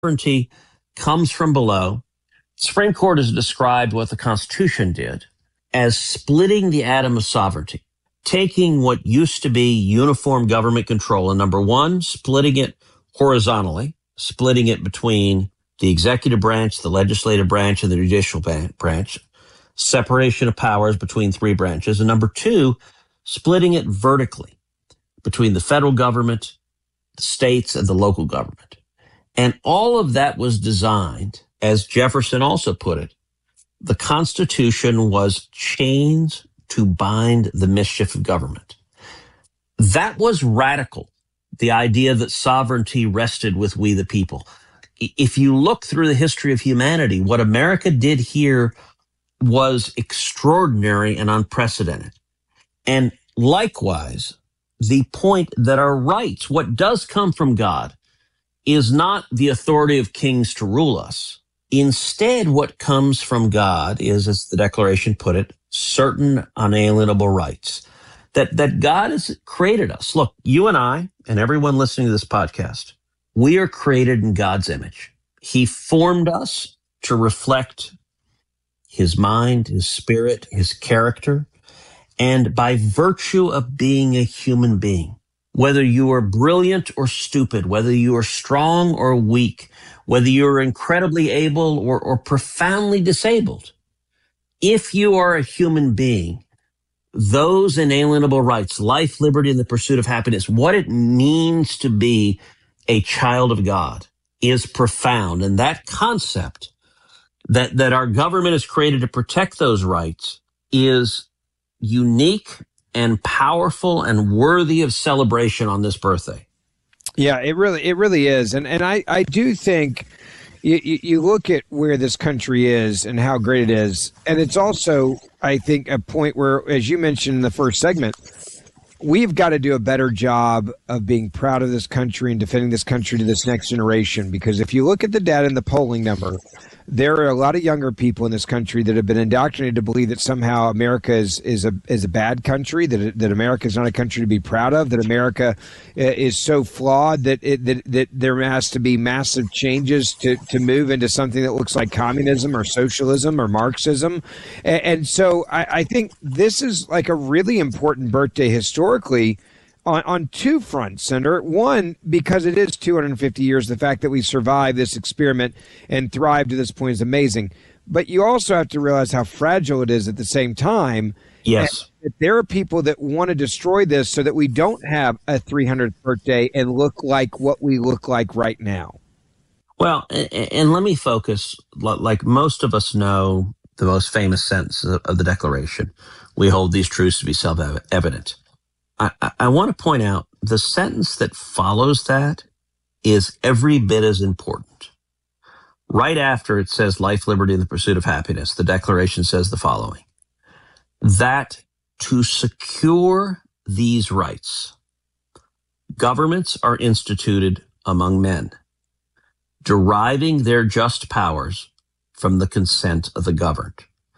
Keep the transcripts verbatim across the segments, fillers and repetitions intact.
sovereignty comes from below. The Supreme Court has described what the Constitution did as splitting the atom of sovereignty, taking what used to be uniform government control, and number one, splitting it horizontally, splitting it between the executive branch, the legislative branch, and the judicial branch, separation of powers between three branches, and number two, splitting it vertically between the federal government, the states, and the local government. And all of that was designed, as Jefferson also put it, the Constitution was chains to bind the mischief of government. That was radical, the idea that sovereignty rested with we the people. If you look through the history of humanity, what America did here was extraordinary and unprecedented. And likewise, the point that our rights, what does come from God, is not the authority of kings to rule us. Instead, what comes from God is, as the Declaration put it, certain unalienable rights. That, that God has created us. Look, you and I, and everyone listening to this podcast, we are created in God's image. He formed us to reflect his mind, his spirit, his character. And by virtue of being a human being, whether you are brilliant or stupid, whether you are strong or weak, whether you're incredibly able or, or profoundly disabled, if you are a human being, those inalienable rights, life, liberty, and the pursuit of happiness, what it means to be a child of God is profound. And that concept that, that our government is created to protect those rights is unique and powerful and worthy of celebration on this birthday. Yeah, it really, it really is. And and I, I do think you, you look at where this country is and how great it is. And it's also, I think, a point where, as you mentioned in the first segment, we've got to do a better job of being proud of this country and defending this country to this next generation. Because if you look at the data and the polling number, there are a lot of younger people in this country that have been indoctrinated to believe that somehow America is is a is a bad country, that that America is not a country to be proud of, that America is so flawed that it, that that there has to be massive changes to to move into something that looks like communism or socialism or Marxism. And, and so I, I think this is like a really important birthday historically. On, on two fronts, Senator. One, because it is two hundred fifty years, the fact that we survived this experiment and thrived to this point is amazing. But you also have to realize how fragile it is at the same time. Yes. That there are people that want to destroy this so that we don't have a three hundredth birthday and look like what we look like right now. Well, and, and let me focus, like most of us know, the most famous sentence of the Declaration. We hold these truths to be self-evident. I, I want to point out the sentence that follows that is every bit as important. Right after it says life, liberty, and the pursuit of happiness, the Declaration says the following: that to secure these rights, governments are instituted among men, deriving their just powers from the consent of the governed.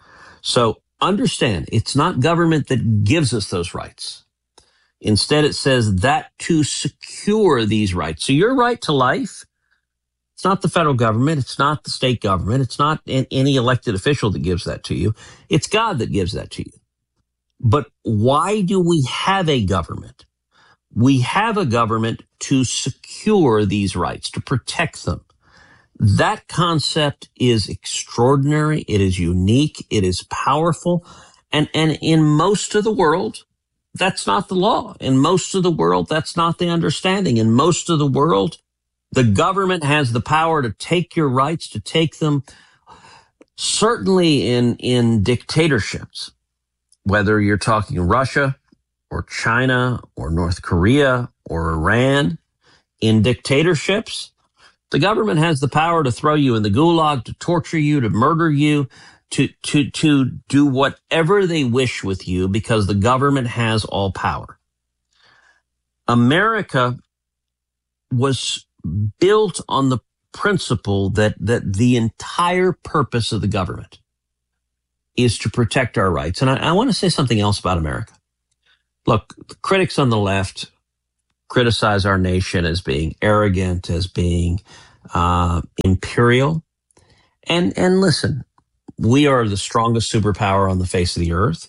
So understand, it's not government that gives us those rights. Instead, it says that to secure these rights. So your right to life, it's not the federal government. It's not the state government. It's not any elected official that gives that to you. It's God that gives that to you. But why do we have a government? We have a government to secure these rights, to protect them. That concept is extraordinary. It is unique. It is powerful. And, and in most of the world, that's not the law. In most of the world, that's not the understanding. In most of the world, the government has the power to take your rights, to take them. Certainly in, in dictatorships, whether you're talking Russia or China or North Korea or Iran, in dictatorships, the government has the power to throw you in the gulag, to torture you, to murder you, to, to, to do whatever they wish with you because the government has all power. America was built on the principle that, that the entire purpose of the government is to protect our rights. And I, I want to say something else about America. Look, the critics on the left criticize our nation as being arrogant, as being uh, imperial. And, and listen, we are the strongest superpower on the face of the earth.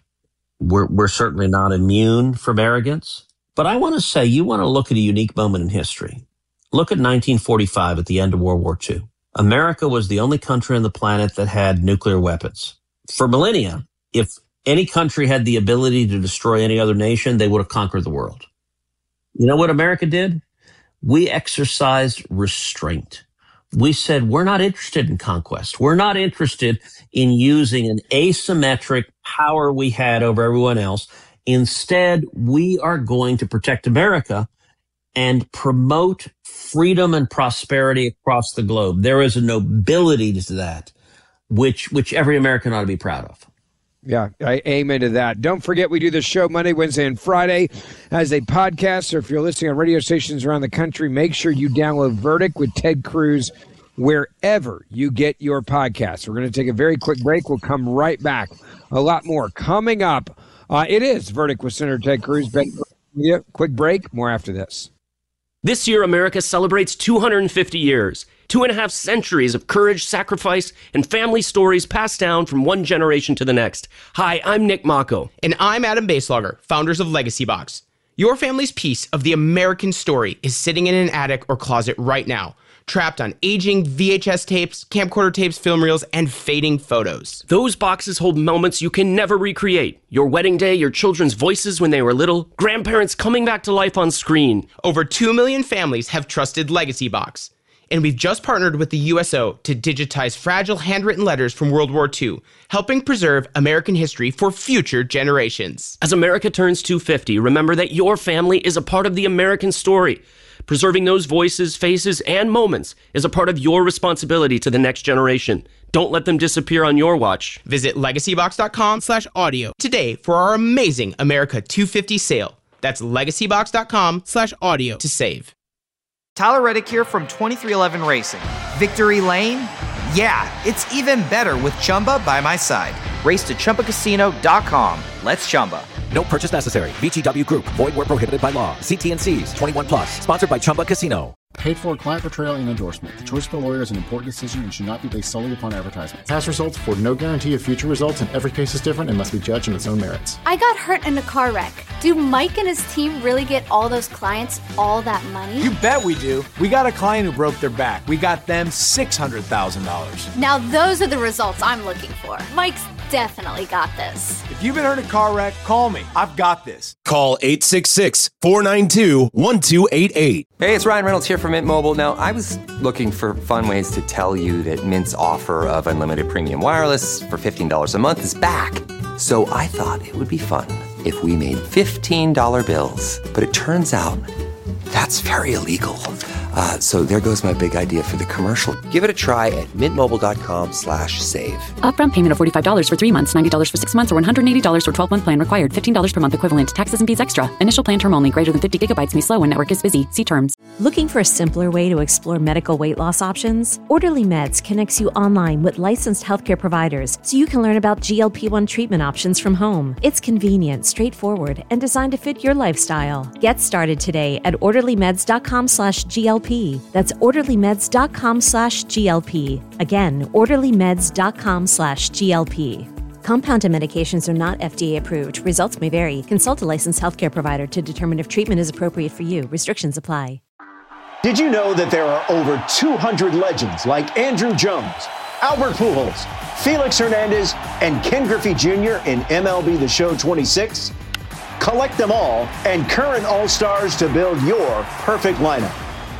We're, we're certainly not immune from arrogance. But I want to say, you want to look at a unique moment in history. Look at nineteen forty-five at the end of World War Two. America was the only country on the planet that had nuclear weapons. For millennia, if any country had the ability to destroy any other nation, they would have conquered the world. You know what America did? We exercised restraint. We said, we're not interested in conquest. We're not interested in using an asymmetric power we had over everyone else. Instead, we are going to protect America and promote freedom and prosperity across the globe. There is a nobility to that, which which every American ought to be proud of. Yeah, I amen to that. Don't forget, we do the show Monday, Wednesday, and Friday as a podcast. So if you're listening on radio stations around the country, make sure you download Verdict with Ted Cruz wherever you get your podcasts. We're going to take a very quick break. We'll come right back. A lot more coming up. Uh, it is Verdict with Senator Ted Cruz. Ben, yeah, quick break. More after this. This year, America celebrates two hundred fifty years, two and a half centuries of courage, sacrifice, and family stories passed down from one generation to the next. Hi, I'm Nick Mako. And I'm Adam Baselogger, founders of Legacy Box. Your family's piece of the American story is sitting in an attic or closet right now, trapped on aging V H S tapes, camcorder tapes, film reels, and fading photos. Those boxes hold moments you can never recreate. Your wedding day, your children's voices when they were little, grandparents coming back to life on screen. Over two million families have trusted Legacy Box. And we've just partnered with the U S O to digitize fragile handwritten letters from World War Two, helping preserve American history for future generations. As America turns two hundred fifty, remember that your family is a part of the American story. Preserving those voices, faces, and moments is a part of your responsibility to the next generation. Don't let them disappear on your watch. Visit legacybox.com slash audio today for our amazing America two fifty sale. That's legacybox.com slash audio to save. Tyler Reddick here from twenty-three eleven Racing. Victory Lane? Yeah, it's even better with Chumba by my side. Race to Chumba Casino dot com. Let's Chumba. No purchase necessary. V G W Group. Void where prohibited by law. See T and C's. twenty-one plus. Sponsored by Chumba Casino. Paid for client portrayal and endorsement. The choice of a lawyer is an important decision and should not be based solely upon advertisement. Past results afford no guarantee of future results, and every case is different and must be judged on its own merits. I got hurt in a car wreck. Do Mike and his team really get all those clients all that money? You bet we do. We got a client who broke their back. We got them six hundred thousand dollars. Now those are the results I'm looking for. Mike's definitely got this. If you've been hurt in a car wreck, call me. I've got this. Call eight six six, four nine two, one two eight eight. Hey, it's Ryan Reynolds here from Mint Mobile. Now, I was looking for fun ways to tell you that Mint's offer of unlimited premium wireless for fifteen dollars a month is back. So I thought it would be fun if we made fifteen dollar bills. But it turns out that's very illegal. Uh, so there goes my big idea for the commercial. Give it a try at mintmobile.com slash save. Upfront payment of forty-five dollars for three months, ninety dollars for six months, or one hundred eighty dollars for twelve-month plan required. fifteen dollars per month equivalent. Taxes and fees extra. Initial plan term only. Greater than fifty gigabytes may slow when network is busy. See terms. Looking for a simpler way to explore medical weight loss options? Orderly Meds connects you online with licensed healthcare providers so you can learn about G L P one treatment options from home. It's convenient, straightforward, and designed to fit your lifestyle. Get started today at orderlymeds.com slash GLP. That's orderlymeds.com slash GLP. Again, orderlymeds.com slash GLP. Compounded medications are not F D A approved. Results may vary. Consult a licensed healthcare provider to determine if treatment is appropriate for you. Restrictions apply. Did you know that there are over two hundred legends like Andrew Jones, Albert Pujols, Felix Hernandez, and Ken Griffey Junior in M L B The Show twenty-six? Collect them all and current All-Stars to build your perfect lineup.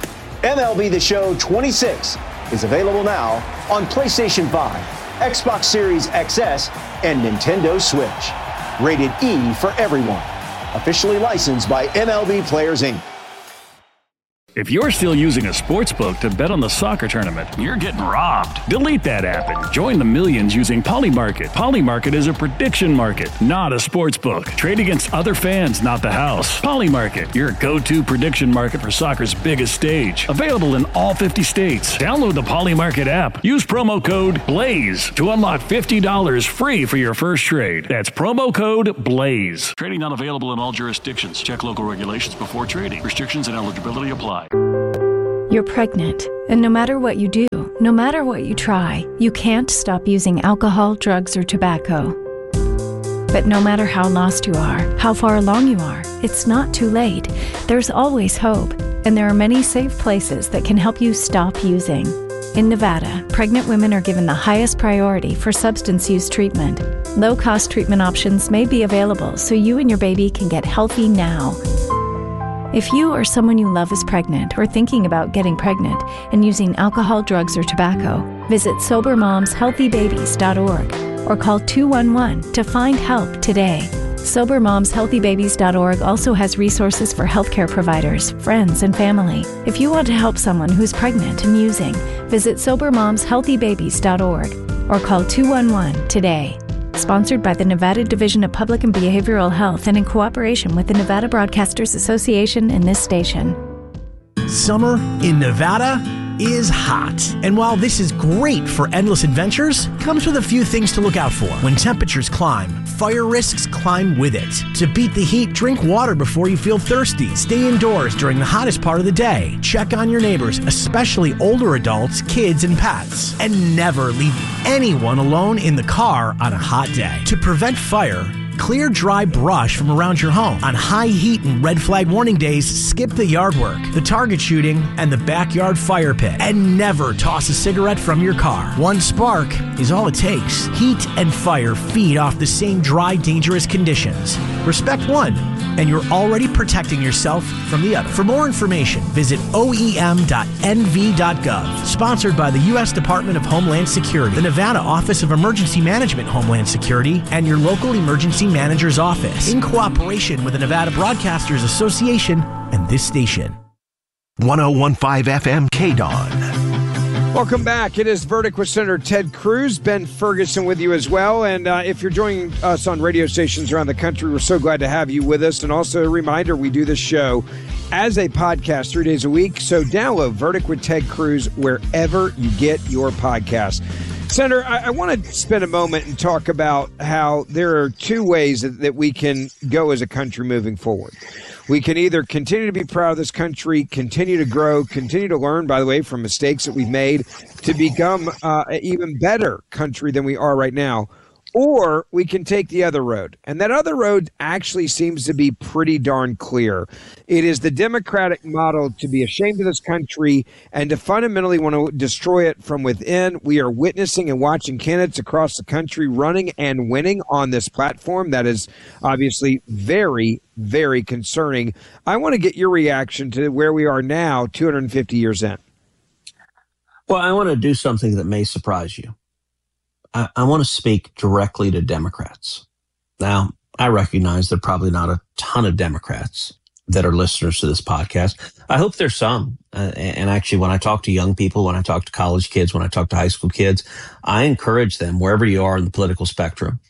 M L B The Show twenty-six is available now on PlayStation five, Xbox Series X S, and Nintendo Switch. Rated E for everyone. Officially licensed by M L B Players, Incorporated. If you're still using a sportsbook to bet on the soccer tournament, you're getting robbed. Delete that app and join the millions using Polymarket. Polymarket is a prediction market, not a sportsbook. Trade against other fans, not the house. Polymarket, your go-to prediction market for soccer's biggest stage. Available in all fifty states. Download the Polymarket app. Use promo code BLAZE to unlock fifty dollars free for your first trade. That's promo code BLAZE. Trading not available in all jurisdictions. Check local regulations before trading. Restrictions and eligibility apply. You're pregnant, and no matter what you do, no matter what you try, you can't stop using alcohol, drugs, or tobacco. But no matter how lost you are, how far along you are, it's not too late. There's always hope, and there are many safe places that can help you stop using. In Nevada, pregnant women are given the highest priority for substance use treatment. Low-cost treatment options may be available so you and your baby can get healthy now. If you or someone you love is pregnant or thinking about getting pregnant and using alcohol, drugs, or tobacco, visit sober moms healthy babies dot org or call two one one to find help today. sober moms healthy babies dot org also has resources for healthcare providers, friends, and family. If you want to help someone who's pregnant and using, visit sober moms healthy babies dot org or call two one one today. Sponsored by the Nevada Division of Public and Behavioral Health and in cooperation with the Nevada Broadcasters Association and this station. Summer in Nevada is hot. And while this is great for endless adventures, comes with a few things to look out for. When temperatures climb, fire risks climb with it. To beat the heat, drink water before you feel thirsty. Stay indoors during the hottest part of the day. Check on your neighbors, especially older adults, kids, and pets. And never leave anyone alone in the car on a hot day. To prevent fire, clear dry brush from around your home. On high heat and red flag warning days, skip the yard work, the target shooting, and the backyard fire pit. And never toss a cigarette from your car. One spark is all it takes. Heat and fire feed off the same dry, dangerous conditions. Respect one, and you're already protecting yourself from the other. For more information, visit O E M dot N V dot gov. Sponsored by the U S Department of Homeland Security, the Nevada Office of Emergency Management Homeland Security, and your local emergency manager's office, in cooperation with the Nevada Broadcasters Association and this station. one oh one point five F M K D O N. Welcome back. It is Verdict with Senator Ted Cruz. Ben Ferguson with you as well. And uh, if you're joining us on radio stations around the country, we're so glad to have you with us. And also a reminder, we do this show as a podcast three days a week. So download Verdict with Ted Cruz wherever you get your podcast. Senator, I, I want to spend a moment and talk about how there are two ways that, that we can go as a country moving forward. We can either continue to be proud of this country, continue to grow, continue to learn, by the way, from mistakes that we've made to become uh, an even better country than we are right now. Or we can take the other road. And that other road actually seems to be pretty darn clear. It is the Democratic model to be ashamed of this country and to fundamentally want to destroy it from within. We are witnessing and watching candidates across the country running and winning on this platform. That is obviously very, very concerning. I want to get your reaction to where we are now, two hundred fifty years in. Well, I want to do something that may surprise you. I, I want to speak directly to Democrats. Now, I recognize there are probably not a ton of Democrats that are listeners to this podcast. I hope there's some. Uh, and actually, when I talk to young people, when I talk to college kids, when I talk to high school kids, I encourage them, wherever you are in the political spectrum,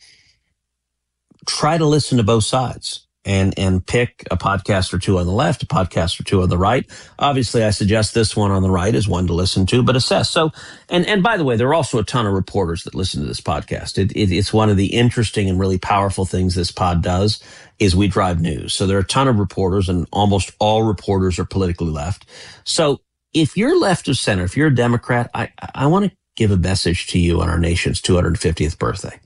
try to listen to both sides. And and pick a podcast or two on the left, a podcast or two on the right. Obviously, I suggest this one on the right is one to listen to, but assess. So, and and by the way, there are also a ton of reporters that listen to this podcast. It, it, it's one of the interesting and really powerful things this pod does is we drive news. So there are a ton of reporters, and almost all reporters are politically left. So if you're left of center, if you're a Democrat, I I want to give a message to you on our nation's two hundred fiftieth birthday.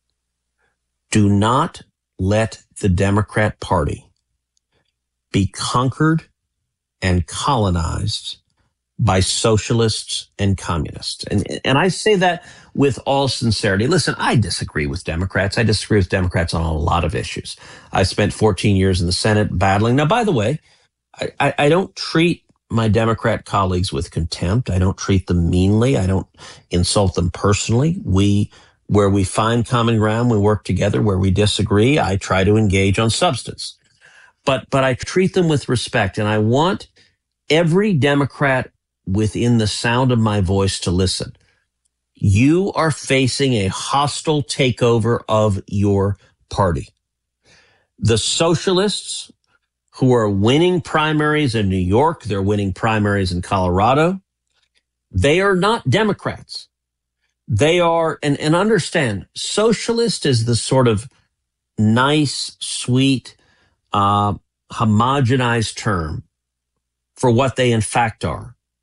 Do not let the Democrat Party be conquered and colonized by socialists and communists. And, and I say that with all sincerity. Listen, I disagree with Democrats. I disagree with Democrats on a lot of issues. I spent fourteen years in the Senate battling. Now, by the way, I, I, I don't treat my Democrat colleagues with contempt. I don't treat them meanly. I don't insult them personally. We Where we find common ground, we work together. Where we disagree, I try to engage on substance. But but I treat them with respect, and I want every Democrat within the sound of my voice to listen. You are facing a hostile takeover of your party. The socialists who are winning primaries in New York, they're winning primaries in Colorado, they are not Democrats. They are, and, and understand, socialist is the sort of nice, sweet, uh, homogenized term for what they in fact are.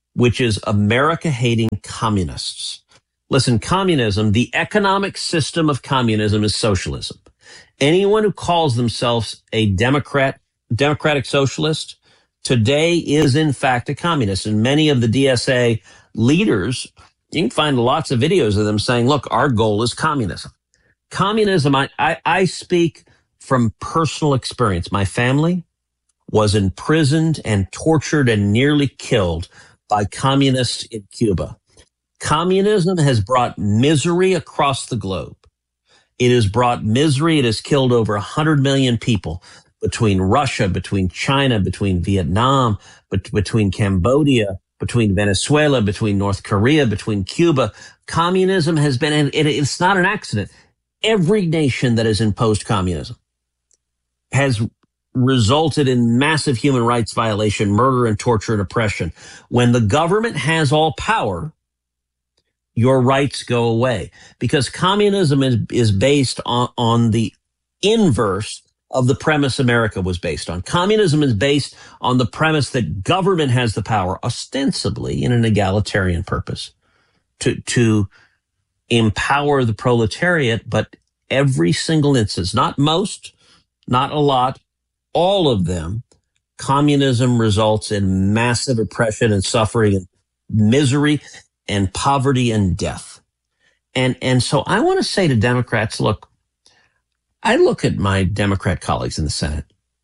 which is America-hating communists. Listen, communism, the economic system of communism is socialism. Anyone who calls themselves a Democrat, democratic socialist today is in fact a communist. And many of the D S A leaders, you can find lots of videos of them saying, look, our goal is communism. Communism, I, I, I speak from personal experience. My family was imprisoned and tortured and nearly killed by communists in Cuba. Communism has brought misery across the globe. It has brought misery. It has killed over one hundred million people between Russia, between China, between Vietnam, bet- between Cambodia, between Venezuela, between North Korea, between Cuba. Communism has been, and it, it's not an accident. Every nation that has imposed communism has resulted in massive human rights violation, murder and torture and oppression. When the government has all power, your rights go away, because communism is, is based on, on the inverse of the premise America was based on. Communism is based on the premise that government has the power, ostensibly in an egalitarian purpose, to, to empower the proletariat, but every single instance, not most, not a lot, all of them, communism results in massive oppression and suffering and misery and poverty and death. And, and so I want to say to Democrats, look, I look at my Democrat colleagues in the Senate.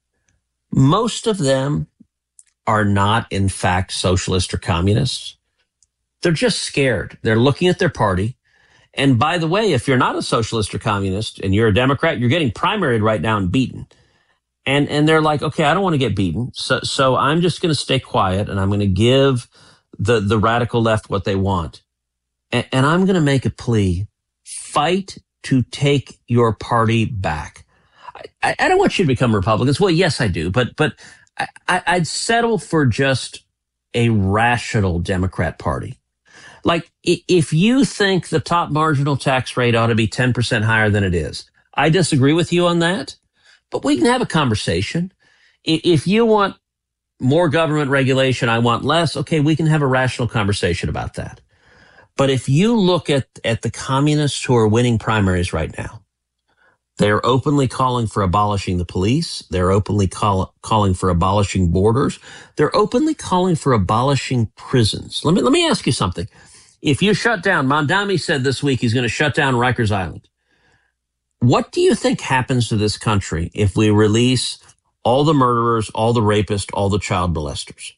Most of them are not, in fact, socialist or communists. They're just scared. They're looking at their party. And by the way, if you're not a socialist or communist and you're a Democrat, you're getting primaried right now and beaten. And, and they're like, okay, I don't want to get beaten. So, so I'm just going to stay quiet and I'm going to give the, the radical left what they want. And, and I'm going to make a plea. Fight to take your party back. I, I don't want you to become Republicans. Well, yes, I do. But, but I, I'd settle for just a rational Democrat Party. Like, if you think the top marginal tax rate ought to be ten percent higher than it is, I disagree with you on that, but we can have a conversation. If you want more government regulation, I want less, okay, we can have a rational conversation about that. But if you look at, at the communists who are winning primaries right now, they're openly calling for abolishing the police. They're openly call, calling for abolishing borders. They're openly calling for abolishing prisons. Let me, let me ask you something. If you shut down, Mondami said this week he's going to shut down Rikers Island. What do you think happens to this country if we release all the murderers, all the rapists, all the child molesters?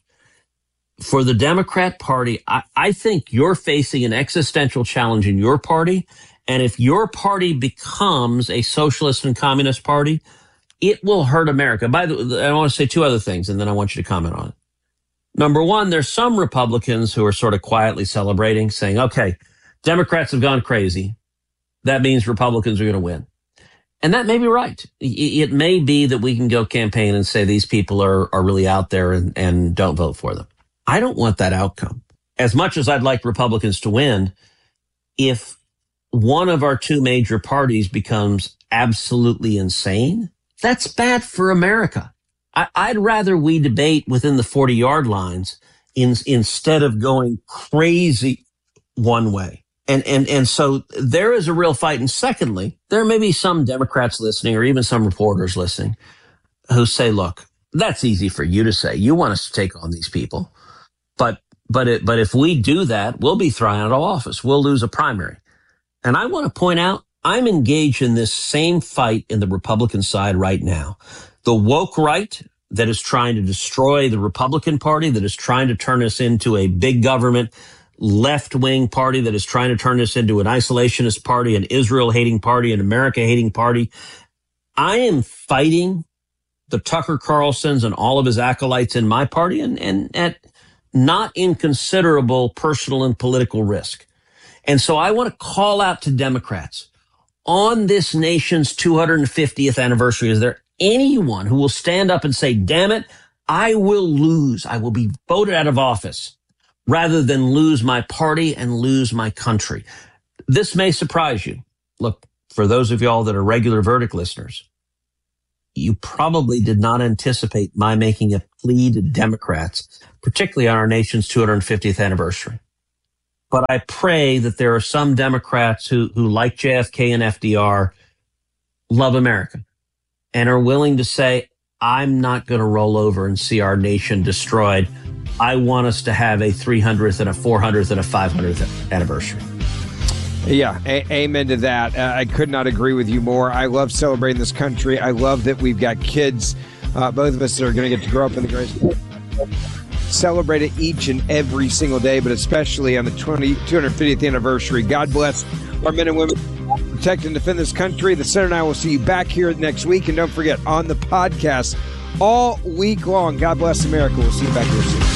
For the Democrat Party, I, I think you're facing an existential challenge in your party. And if your party becomes a socialist and communist party, it will hurt America. By the way, I want to say two other things, and then I want you to comment on it. Number one, there's some Republicans who are sort of quietly celebrating, saying, okay, Democrats have gone crazy. That means Republicans are going to win. And that may be right. It may be that we can go campaign and say these people are, are really out there and, and don't vote for them. I don't want that outcome. As much as I'd like Republicans to win, if one of our two major parties becomes absolutely insane, that's bad for America. I, I'd rather we debate within the forty-yard lines in, instead of going crazy one way. And, and, and so there is a real fight. And secondly, there may be some Democrats listening or even some reporters listening who say, look, that's easy for you to say. You want us to take on these people. But, but, it, but if we do that, we'll be thrown out of office. We'll lose a primary. And I want to point out, I'm engaged in this same fight in the Republican side right now. The woke right that is trying to destroy the Republican Party, that is trying to turn us into a big government left-wing party, that is trying to turn us into an isolationist party, an Israel-hating party, an America-hating party. I am fighting the Tucker Carlsons and all of his acolytes in my party, and, and at not inconsiderable personal and political risk. And so I want to call out to Democrats on this nation's two hundred fiftieth anniversary. Is there anyone who will stand up and say, damn it, I will lose. I will be voted out of office rather than lose my party and lose my country. This may surprise you. Look, for those of y'all that are regular Verdict listeners, you probably did not anticipate my making a plea to Democrats, particularly on our nation's two hundred fiftieth anniversary. But I pray that there are some Democrats who, who like J F K and F D R, love America, and are willing to say, I'm not going to roll over and see our nation destroyed. I want us to have a three hundredth and a four hundredth and a five hundredth anniversary. Yeah, a- amen to that. Uh, I could not agree with you more. I love celebrating this country. I love that we've got kids, uh, both of us that are going to get to grow up in the great celebrate it each and every single day, but especially on the two hundred fiftieth anniversary. God bless our men and women who protect and defend this country. The Senator and I will see you back here next week. And don't forget, on the podcast all week long, God bless America. We'll see you back here soon.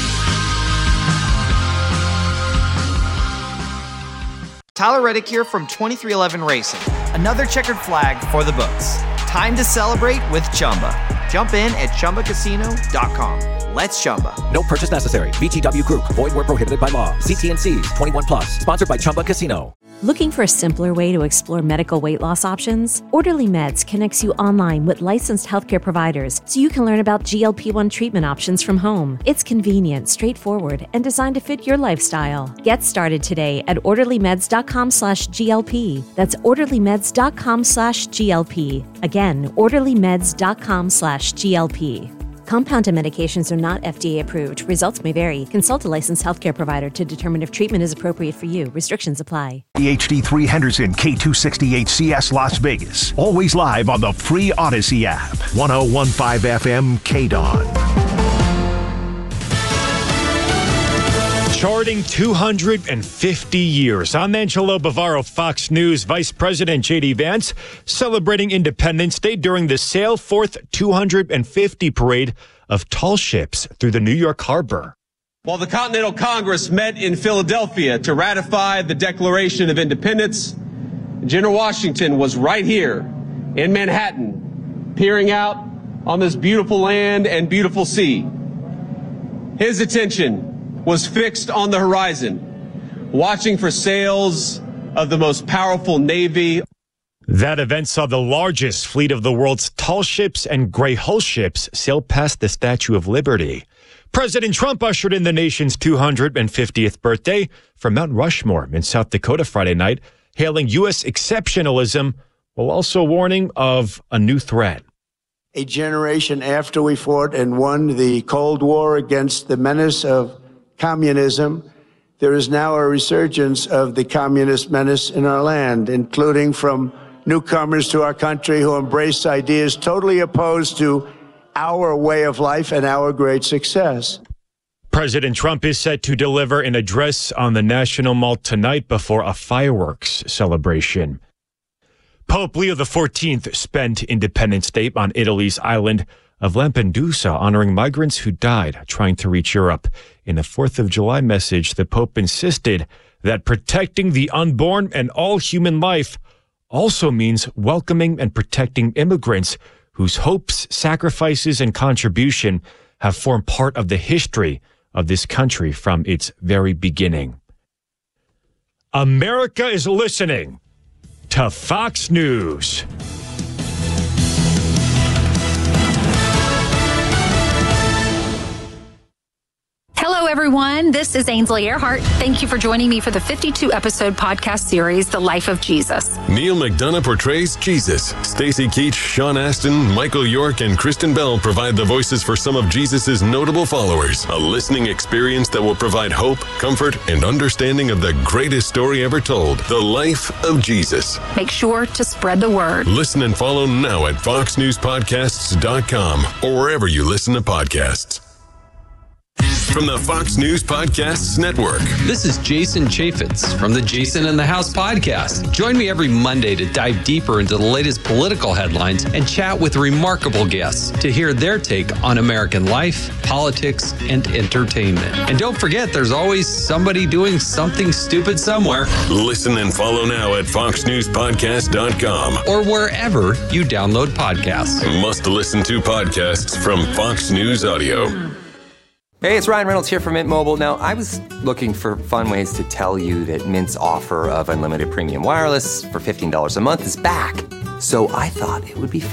Tyler Reddick here from twenty-three eleven Racing. Another checkered flag for the books. Time to celebrate with Chumba. Jump in at Chumba Casino dot com. Let's Chumba. No purchase necessary. V G W Group. Void where prohibited by law. See T and C's. twenty-one plus. Sponsored by Chumba Casino. Looking for a simpler way to explore medical weight loss options? Orderly Meds connects you online with licensed healthcare providers so you can learn about G L P one treatment options from home. It's convenient, straightforward, and designed to fit your lifestyle. Get started today at orderlymeds.com slash GLP. That's orderlymeds.com slash GLP. Again, orderlymeds.com slash GLP. Compounded medications are not F D A approved. Results may vary. Consult a licensed healthcare provider to determine if treatment is appropriate for you. Restrictions apply. H D three Henderson, K two sixty-eight C S Las Vegas. Always live on the free Odyssey app. ten fifteen F M K D O N. Charting two hundred fifty years. I'm Angelo Bavaro, Fox News. Vice President J D Vance celebrating Independence Day during the Sail Forth two hundred fifty parade of tall ships through the New York Harbor. While the Continental Congress met in Philadelphia to ratify the Declaration of Independence, General Washington was right here in Manhattan, peering out on this beautiful land and beautiful sea. His attention was fixed on the horizon, watching for sails of the most powerful navy. That event saw the largest fleet of the world's tall ships and gray hull ships sail past the Statue of Liberty. President Trump ushered in the nation's two hundred fiftieth birthday from Mount Rushmore in South Dakota Friday night, hailing U S exceptionalism while also warning of a new threat. A generation after we fought and won the Cold War against the menace of communism, there is now a resurgence of the communist menace in our land, including from newcomers to our country who embrace ideas totally opposed to our way of life and our great success. President Trump is set to deliver an address on the National Mall tonight before a fireworks celebration. Pope Leo the fourteenth spent Independence Day on Italy's island of Lampedusa, honoring migrants who died trying to reach Europe. In a fourth of July message, the Pope insisted that protecting the unborn and all human life also means welcoming and protecting immigrants whose hopes, sacrifices, and contribution have formed part of the history of this country from its very beginning. America is listening to Fox News. Hello, everyone. This is Ainsley Earhart. Thank you for joining me for the fifty-two episode podcast series, The Life of Jesus. Neil McDonough portrays Jesus. Stacey Keach, Sean Astin, Michael York, and Kristen Bell provide the voices for some of Jesus's notable followers. A listening experience that will provide hope, comfort, and understanding of the greatest story ever told, The Life of Jesus. Make sure to spread the word. Listen and follow now at fox news podcasts dot com or wherever you listen to podcasts. From the Fox News Podcasts Network. This is Jason Chaffetz from the Jason in the House podcast. Join me every Monday to dive deeper into the latest political headlines and chat with remarkable guests to hear their take on American life, politics, and entertainment. And don't forget, there's always somebody doing something stupid somewhere. Listen and follow now at fox news podcast dot com or wherever you download podcasts. Must listen to podcasts from Fox News Audio. Hey, it's Ryan Reynolds here from Mint Mobile. Now, I was looking for fun ways to tell you that Mint's offer of unlimited premium wireless for fifteen dollars a month is back. So I thought it would be fun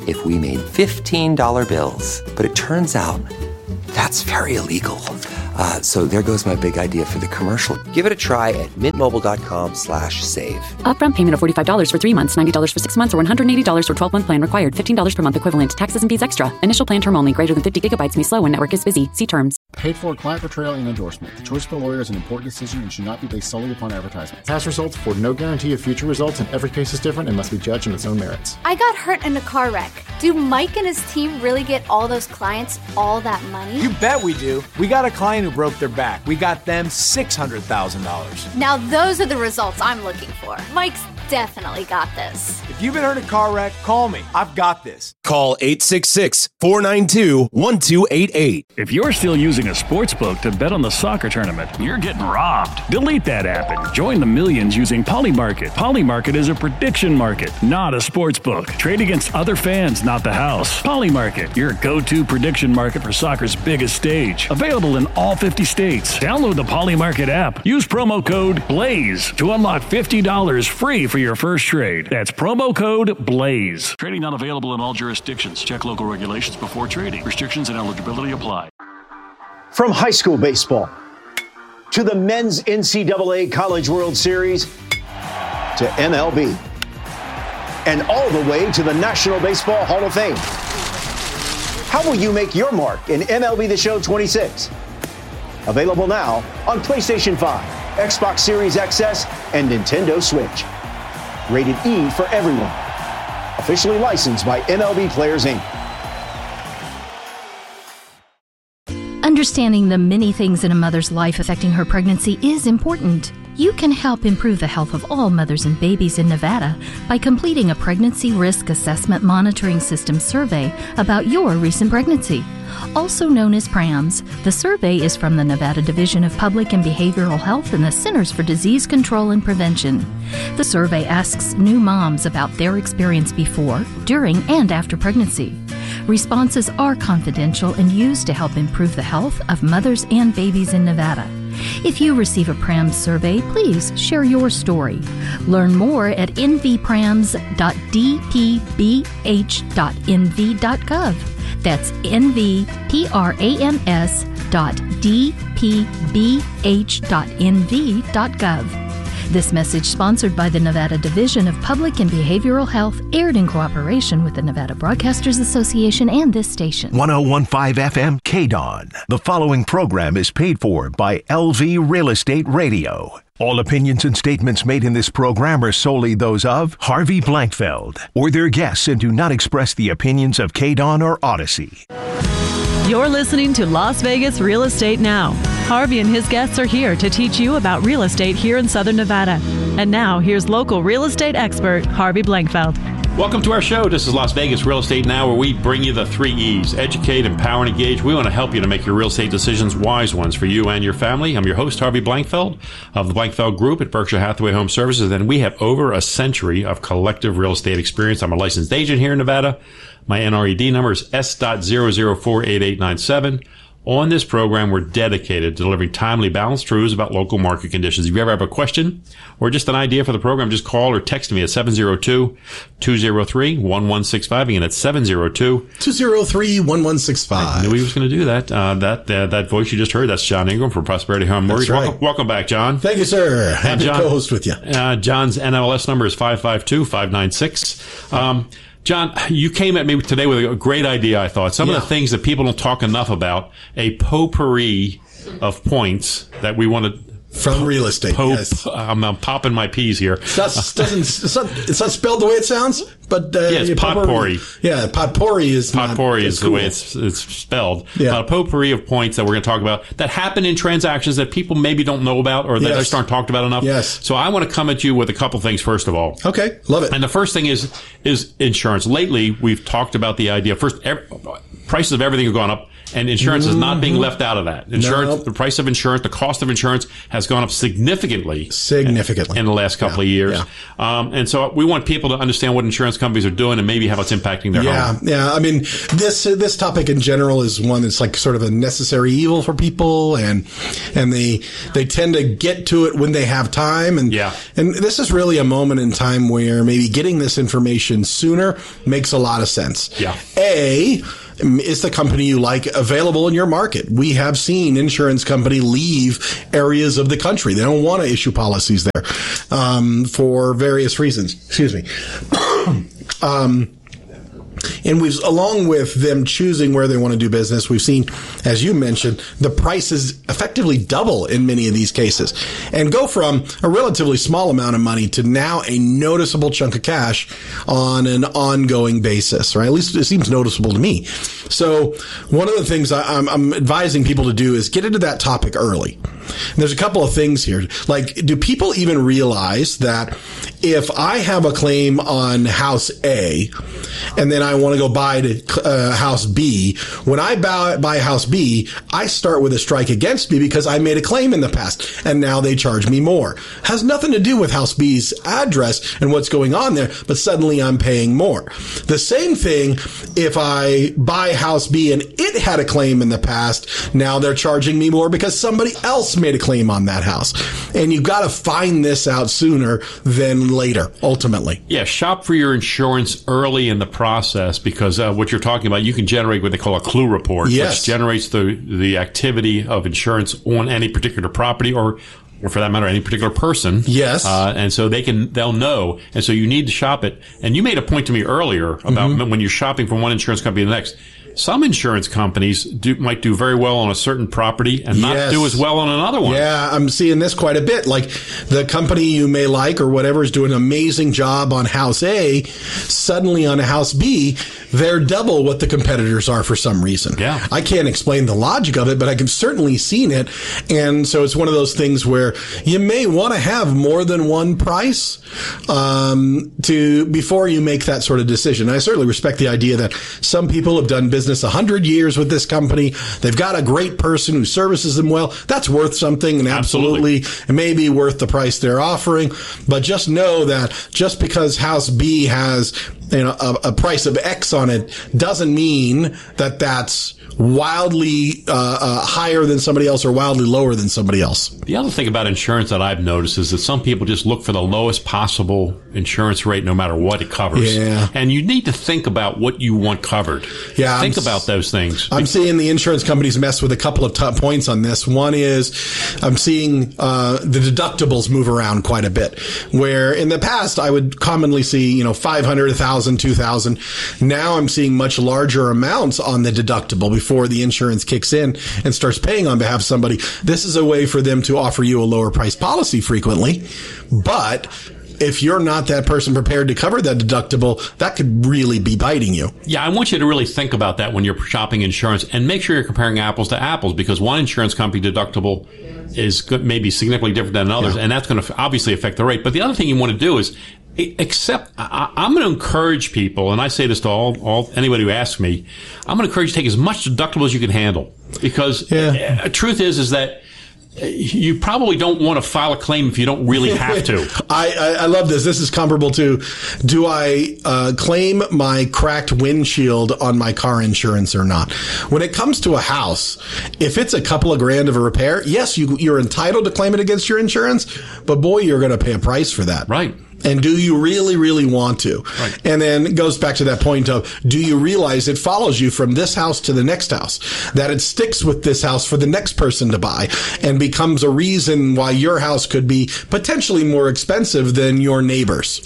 if we made fifteen dollar bills. But it turns out that's very illegal. Uh, so there goes my big idea for the commercial. Give it a try at mintmobile.com slash save. Upfront payment of forty-five dollars for three months, ninety dollars for six months, or one hundred eighty dollars for twelve-month plan required. fifteen dollars per month equivalent. Taxes and fees extra. Initial plan term only. Greater than fifty gigabytes may slow when network is busy. See terms. Paid for client portrayal and endorsement. The choice of a lawyer is an important decision and should not be based solely upon advertisement. Past results afford no guarantee of future results, and every case is different and must be judged on its own merits. I got hurt in a car wreck. Do Mike and his team really get all those clients all that money? You bet we do. We got a client who broke their back. We got them six hundred thousand dollars. Now those are the results I'm looking for. Mike's definitely got this. If you've been hurt in a car wreck, call me. I've got this. Call eight six six, four nine two, one two eight eight. If you're still using a sports book to bet on the soccer tournament, you're getting robbed. Delete that app and join the millions using Polymarket. Polymarket is a prediction market, not a sports book. Trade against other fans, not the house. Polymarket, your go-to prediction market for soccer's biggest stage. Available in all fifty states. Download the Polymarket app. Use promo code BLAZE to unlock fifty dollars free for your first trade. That's promo code BLAZE. Trading not available in all jurisdictions. Check local regulations before trading. Restrictions and eligibility apply. From high school baseball to the men's N C double A College World Series to M L B and all the way to the National Baseball Hall of Fame. How will you make your mark in M L B The Show twenty-six? Available now on PlayStation five, Xbox Series X S, and Nintendo Switch. Rated E for everyone. Officially licensed by M L B Players, Incorporated. Understanding the many things in a mother's life affecting her pregnancy is important. You can help improve the health of all mothers and babies in Nevada by completing a Pregnancy Risk Assessment Monitoring System survey about your recent pregnancy. Also known as PRAMS, the survey is from the Nevada Division of Public and Behavioral Health and the Centers for Disease Control and Prevention. The survey asks new moms about their experience before, during, and after pregnancy. Responses are confidential and used to help improve the health of mothers and babies in Nevada. If you receive a PRAMS survey, please share your story. Learn more at n v prams dot d p b h dot n v dot gov. That's n v prams dot d p b h dot n v dot gov. This message, sponsored by the Nevada Division of Public and Behavioral Health, aired in cooperation with the Nevada Broadcasters Association and this station. one oh one point five F M K D O N. The following program is paid for by L V Real Estate Radio. All opinions and statements made in this program are solely those of Harvey Blankfeld or their guests and do not express the opinions of K D O N or Odyssey. You're listening to Las Vegas Real Estate Now. Harvey and his guests are here to teach you about real estate here in Southern Nevada. And now, here's local real estate expert Harvey Blankfeld. Welcome to our show. This is Las Vegas Real Estate Now, where we bring you the three E's: educate, empower, and engage. We want to help you to make your real estate decisions wise ones for you and your family. I'm your host, Harvey Blankfeld of the Blankfeld Group at Berkshire Hathaway Home Services, and we have over a century of collective real estate experience. I'm a licensed agent here in Nevada. My N R E D number is S zero zero four eight eight nine seven. On this program, we're dedicated to delivering timely, balanced truths about local market conditions. If you ever have a question or just an idea for the program, just call or text me at seven zero two, two zero three, one one six five. Again, that's seven zero two, two zero three, one one six five. I knew he was going to do that. Uh, that uh, that voice you just heard, that's John Ingram from Prosperity Home Mortgage. Right. Welcome, welcome back, John. Thank you, sir. Happy John, to co-host with you. Uh, John's N M L S number is five five two, five nine six. Um, John, you came at me today with a great idea, I thought. Some yeah. of the things that people don't talk enough about, a potpourri of points that we want to... From real estate, Pope, yes. I'm, I'm popping my peas here. That's, doesn't, it's, not, it's not spelled the way it sounds, but... Uh, yeah, it's potpourri. Yeah, potpourri is Potpourri not, is cool. the way it's, it's spelled. Yeah. But a potpourri of points that we're going to talk about that happen in transactions that people maybe don't know about or that yes. just aren't talked about enough. Yes. So I want to come at you with a couple things first of all. Okay, love it. And the first thing is is insurance. Lately, we've talked about the idea. First, every, prices of everything have gone up. And insurance mm-hmm. is not being left out of that. Insurance, nope. the price of insurance, the cost of insurance has gone up significantly. Significantly. In the last couple yeah. of years. Yeah. Um, and so we want people to understand what insurance companies are doing and maybe how it's impacting their yeah, home. Yeah, I mean, this this topic in general is one that's like sort of a necessary evil for people, and and they they tend to get to it when they have time. And, yeah. and this is really a moment in time where maybe getting this information sooner makes a lot of sense. Yeah. A, is the company you like available in your market? We have seen insurance company leave areas of the country. They don't want to issue policies there um, for various reasons. Excuse me. um, And we've, along with them choosing where they want to do business, we've seen, as you mentioned, the prices effectively double in many of these cases and go from a relatively small amount of money to now a noticeable chunk of cash on an ongoing basis, right? At least it seems noticeable to me. So one of the things I, I'm, I'm advising people to do is get into that topic early. And there's a couple of things here. Like, do people even realize that if I have a claim on house A and then I want to go buy to uh, house B, when I buy, buy house B, I start with a strike against me because I made a claim in the past and now they charge me more. Has nothing to do with house B's address and what's going on there, but suddenly I'm paying more. The same thing if I buy house B and it had a claim in the past, now they're charging me more because somebody else made a claim on that house. And you've got to find this out sooner than later, ultimately. Yeah, shop for your insurance early in the process because uh, what you're talking about, you can generate what they call a clue report, yes. which generates the, the activity of insurance on any particular property or or for that matter, any particular person. Yes. Uh, and so they can, they'll know. And so you need to shop it. And you made a point to me earlier about mm-hmm. when you're shopping from one insurance company to the next. Some insurance companies do, might do very well on a certain property and not yes. do as well on another one. Yeah, I'm seeing this quite a bit. Like the company you may like or whatever is doing an amazing job on house A, suddenly on a house B, they're double what the competitors are for some reason. Yeah. I can't explain the logic of it, but I can certainly seen it. And so it's one of those things where you may want to have more than one price um, to before you make that sort of decision. And I certainly respect the idea that some people have done business business one hundred years with this company. They've got a great person who services them well. That's worth something, and absolutely, absolutely it may be worth the price they're offering. But just know that just because House B has you know a, a price of X on it doesn't mean that that's wildly uh, uh, higher than somebody else or wildly lower than somebody else. The other thing about insurance that I've noticed is that some people just look for the lowest possible insurance rate no matter what it covers. Yeah. And you need to think about what you want covered. Yeah, Think I'm, about those things. I'm seeing the insurance companies mess with a couple of top points on this. One is I'm seeing uh, the deductibles move around quite a bit, where in the past I would commonly see, you know, five hundred, one thousand, two thousand. Now I'm seeing much larger amounts on the deductible before the insurance kicks in and starts paying on behalf of somebody. This is a way for them to offer you a lower price policy frequently, but if you're not that person prepared to cover that deductible, that could really be biting you. Yeah, I want you to really think about that when you're shopping insurance and make sure you're comparing apples to apples, because one insurance company deductible is maybe significantly different than others, yeah. and that's going to obviously affect the rate. But the other thing you want to do is Except, I, I'm going to encourage people, and I say this to all, all anybody who asks me, I'm going to encourage you to take as much deductible as you can handle, because yeah. the truth is, is that you probably don't want to file a claim if you don't really have to. I, I, I love this. This is comparable to, do I uh, claim my cracked windshield on my car insurance or not? When it comes to a house, if it's a couple of grand of a repair, yes, you, you're entitled to claim it against your insurance, but boy, you're going to pay a price for that. Right. And do you really, really want to? Right. And then it goes back to that point of, do you realize it follows you from this house to the next house? That it sticks with this house for the next person to buy and becomes a reason why your house could be potentially more expensive than your neighbor's.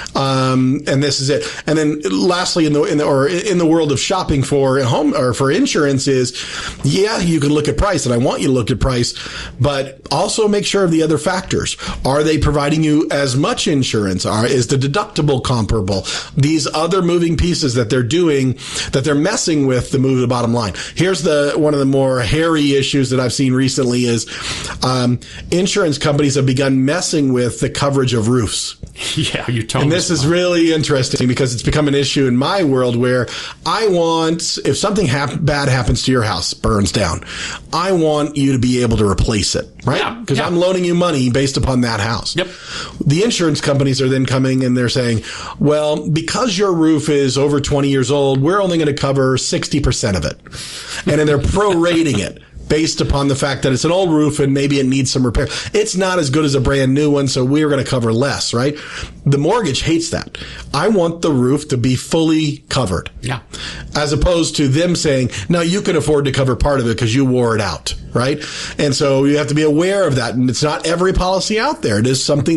Um, and this is it. And then lastly, in the, in the, or in the world of shopping for home or for insurance is, yeah, you can look at price, and I want you to look at price, but also make sure of the other factors. Are they providing you as much insurance insurance? Are, is the deductible comparable? These other moving pieces that they're doing, that they're messing with to move the bottom line. Here's the one of the more hairy issues that I've seen recently is um, insurance companies have begun messing with the coverage of roofs. Yeah, you told And me this so. is really interesting because it's become an issue in my world where I want, if something hap- bad happens to your house, burns down, I want you to be able to replace it, right? Because yeah. I'm loaning you money based upon that house. Yep. The insurance companies are then coming and they're saying, well, because your roof is over twenty years old, we're only going to cover sixty percent of it. And then they're prorating it based upon the fact that it's an old roof and maybe it needs some repair. It's not as good as a brand new one, so we're going to cover less, right? The mortgage hates that. I want the roof to be fully covered. Yeah. As opposed to them saying, no, you can afford to cover part of it because you wore it out, right? And so you have to be aware of that. And it's not every policy out there. It is something